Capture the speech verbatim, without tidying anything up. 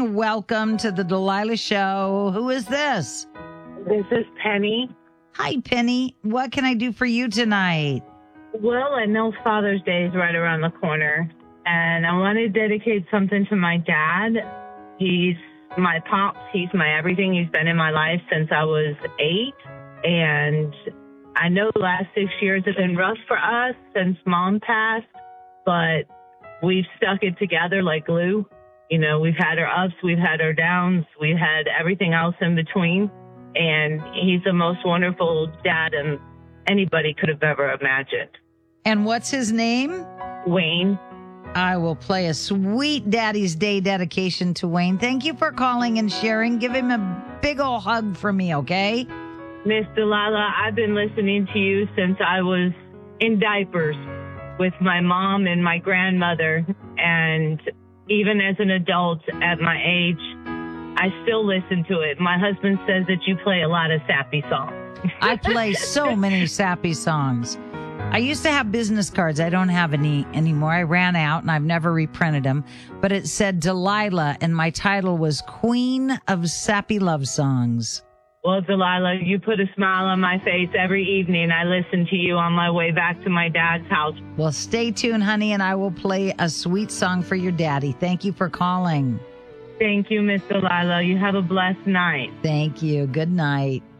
morning. Welcome to the Delilah Show. Who is this? This is Penny. Hi, Penny. What can I do for you tonight? Well, I know Father's Day is right around the corner, and I want to dedicate something to my dad. He's my pops. He's my everything. He's been in my life since I was eight, and I know the last six years have been rough for us since Mom passed, but we've stuck it together like glue. You know, we've had our ups, we've had our downs, we've had everything else in between. And he's the most wonderful dad and anybody could have ever imagined. And what's his name? Wayne. I will play a sweet Daddy's Day dedication to Wayne. Thank you for calling and sharing. Give him a big ol' hug for me, okay? Miss Delilah, I've been listening to you since I was in diapers with my mom and my grandmother. And even as an adult at my age, I still listen to it. My husband says that you play a lot of sappy songs. I play so many sappy songs. I used to have business cards. I don't have any anymore. I ran out and I've never reprinted them. But it said Delilah and my title was Queen of Sappy Love Songs. Well, Delilah, you put a smile on my face every evening. I listen to you on my way back to my dad's house. Well, stay tuned, honey, and I will play a sweet song for your daddy. Thank you for calling. Thank you, Miss Delilah. You have a blessed night. Thank you. Good night.